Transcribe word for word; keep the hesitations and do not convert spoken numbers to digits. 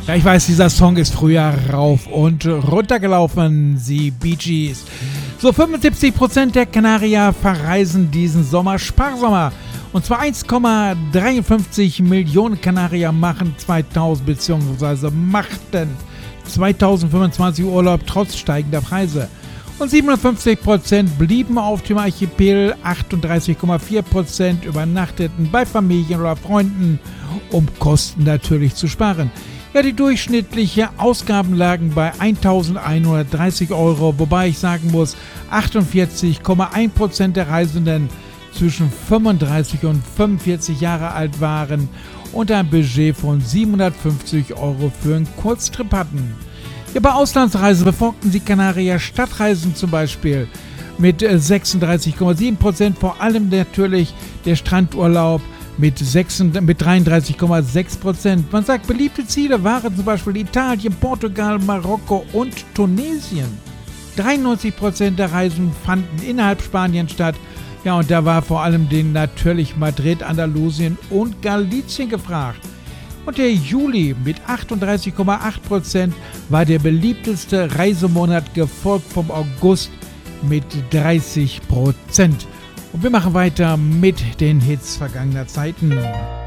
Ja, ich weiß, dieser Song ist früher rauf und runter gelaufen, die Bee Gees. So, fünfundsiebzig Prozent der Kanarier verreisen diesen Sommer Sparsommer. Und zwar eins Komma dreiundfünfzig Millionen Kanarier machen zweitausend bzw. machten zweitausendfünfundzwanzig Urlaub trotz steigender Preise. Und siebenundfünfzig Prozent blieben auf dem Archipel, achtunddreißig Komma vier Prozent übernachteten bei Familien oder Freunden, um Kosten natürlich zu sparen. Ja, die durchschnittliche Ausgaben lagen bei eintausendeinhundertdreißig Euro, wobei ich sagen muss, achtundvierzig Komma eins Prozent der Reisenden zwischen fünfunddreißig und fünfundvierzig Jahre alt waren und ein Budget von siebenhundertfünfzig Euro für einen Kurztrip hatten. Ja, bei Auslandsreisen befolgten die Kanarier Stadtreisen zum Beispiel mit sechsunddreißig Komma sieben Prozent, vor allem natürlich der Strandurlaub mit, mit dreiunddreißig Komma sechs Prozent. Man sagt, beliebte Ziele waren zum Beispiel Italien, Portugal, Marokko und Tunesien. dreiundneunzig Prozent der Reisen fanden innerhalb Spaniens statt. Ja, und da war vor allem den natürlich Madrid, Andalusien und Galicien gefragt. Und der Juli mit achtunddreißig Komma acht Prozent war der beliebteste Reisemonat, gefolgt vom August mit dreißig Prozent. Und wir machen weiter mit den Hits vergangener Zeiten.